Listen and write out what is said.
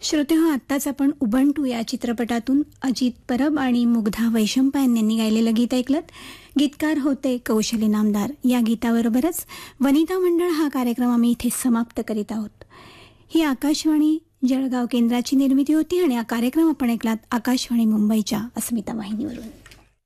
श्रोते हो, आत्ताच आपण उबंटू या चित्रपटातून अजित परब आणि मुग्धा वैशंपायन यांनी गायलेलं गीत ऐकलत. गीतकार होते कौशली नामदार. या गीताबरोबरच वनिता मंडळ हा कार्यक्रम आम्ही इथे समाप्त करीत आहोत. ही आकाशवाणी जळगाव केंद्राची निर्मिती होती आणि हा कार्यक्रम आपण ऐकलात आकाशवाणी मुंबईच्या अस्मिता वाहिनीवरून.